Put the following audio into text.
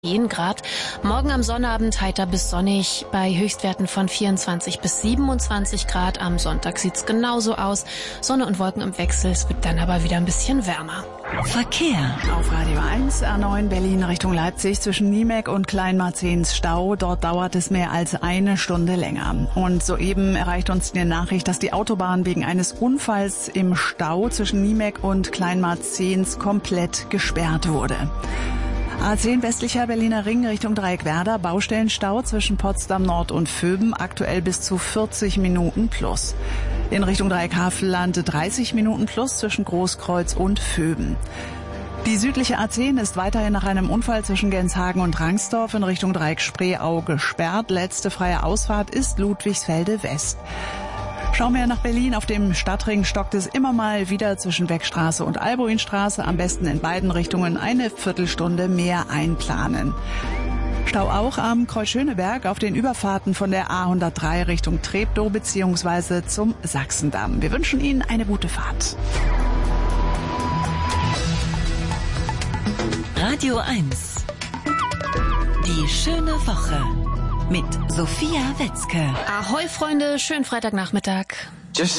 Grad. Morgen am Sonnabend heiter bis sonnig bei Höchstwerten von 24 bis 27 Grad. Am Sonntag sieht's genauso aus. Sonne und Wolken im Wechsel. Es wird dann aber wieder ein bisschen wärmer. Verkehr. Auf Radio 1, A9 Berlin Richtung Leipzig zwischen Niemek und Kleinmarzehns Stau. Dort dauert es mehr als eine Stunde länger. Und soeben erreicht uns die Nachricht, dass die Autobahn wegen eines Unfalls im Stau zwischen Niemek und Kleinmarzehns komplett gesperrt wurde. A10 westlicher Berliner Ring Richtung Dreieckwerder, Baustellenstau zwischen Potsdam Nord und Vöben, aktuell bis zu 40 Minuten plus. In Richtung Dreieck Havelland 30 Minuten plus zwischen Großkreuz und Vöben. Die südliche A10 ist weiterhin nach einem Unfall zwischen Genshagen und Rangsdorf in Richtung Dreieck Spreeau gesperrt. Letzte freie Ausfahrt ist Ludwigsfelde West. Schauen wir nach Berlin. Auf dem Stadtring stockt es immer mal wieder zwischen Beckstraße und Alboinstraße. Am besten in beiden Richtungen eine Viertelstunde mehr einplanen. Stau auch am Kreuz Schöneberg auf den Überfahrten von der A103 Richtung Treptow bzw. zum Sachsendamm. Wir wünschen Ihnen eine gute Fahrt. Radio 1. Die schöne Woche. Mit Sophia Wetzke. Ahoi, Freunde, schönen Freitagnachmittag.